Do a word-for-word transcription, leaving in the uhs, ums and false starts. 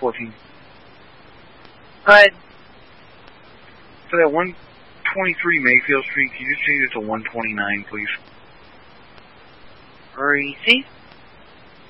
fourteen. Go ahead. For that one twenty-three Mayfield Street, can you just change it to one twenty-nine, please? Receive.